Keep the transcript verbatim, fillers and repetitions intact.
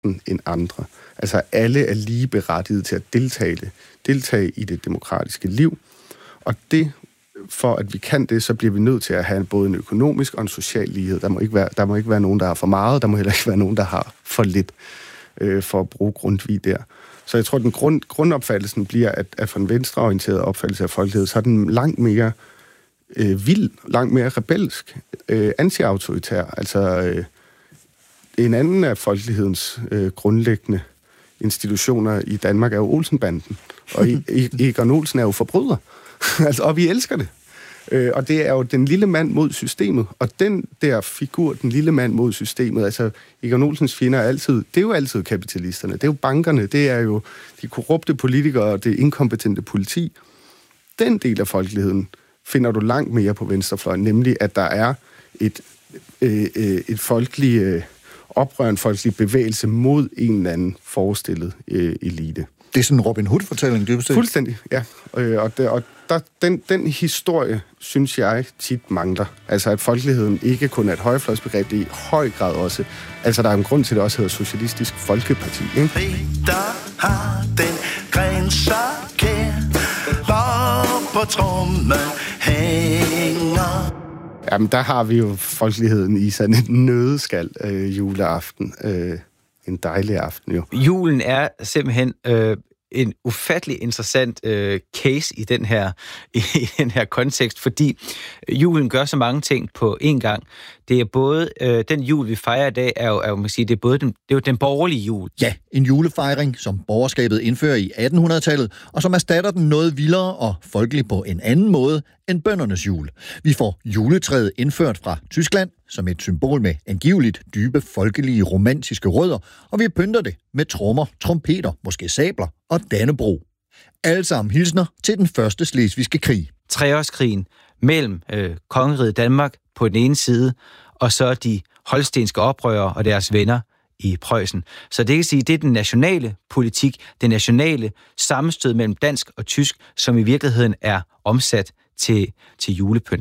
magten end andre. Altså alle er lige berettiget til at deltage, deltage i det demokratiske liv. Og det, for at vi kan det, så bliver vi nødt til at have både en økonomisk og en social lighed. Der må ikke være, der må ikke være nogen, der har for meget, der må heller ikke være nogen, der har for lidt, øh, for at bruge Grundtvig der. Så jeg tror, at den grund, grundopfattelsen bliver, at, at for en venstreorienteret opfattelse af folkelighed, så er den langt mere øh, vild, langt mere rebelsk, øh, anti-autoritær. Altså øh, en anden af folkelighedens øh, grundlæggende institutioner i Danmark er jo Olsenbanden. Og Egon Olsen er jo forbryder. altså, og vi elsker det. Øh, og det er jo den lille mand mod systemet. Og den der figur, den lille mand mod systemet, altså Egon Olsens fjender er altid, det er jo altid kapitalisterne, det er jo bankerne, det er jo de korrupte politikere og det inkompetente politi. Den del af folkeligheden finder du langt mere på venstrefløjen, nemlig at der er et, øh, et folkelig øh, oprør, en folkelig bevægelse mod en eller anden forestillet øh, elite. Det er sådan en Robin Hood-fortælling, dybest set. Fuldstændig, ja. Øh, og det, og der, den, den historie, synes jeg, tit mangler. Altså, at folkeligheden ikke kun er et højrefløjsbegreb, det er i høj grad også. Altså, der er en grund til, at det også hedder Socialistisk Folkeparti, ikke? Peter har den grænser kær, hvor på trommen hænger. Jamen, der har vi jo folkeligheden i sådan et nødeskal øh, juleaften. Øh, en dejlig aften, jo. Julen er simpelthen øh, en ufattelig interessant øh, case i den her i den her kontekst, fordi julen gør så mange ting på én gang. Det er både øh, den jul vi fejrer i dag er jo, er jo man sige, det er både den, det er jo den borgerlige jul. Ja, en julefejring, som borgerskabet indfører i attenhundredetallet, og som erstatter den noget vildere og folkelig på en anden måde end bøndernes jul. Vi får juletræet indført fra Tyskland som et symbol med angiveligt dybe, folkelige, romantiske rødder, og vi pynter det med trommer, trompeter, måske sabler og Dannebrog. Alle sammen hilsner til den første slesvigske krig. Treårskrigen mellem øh, kongeriget Danmark på den ene side, og så de holstenske oprørere og deres venner i Preussen. Så det kan sige, det er den nationale politik, det nationale sammenstød mellem dansk og tysk, som i virkeligheden er omsat til, til julepynt.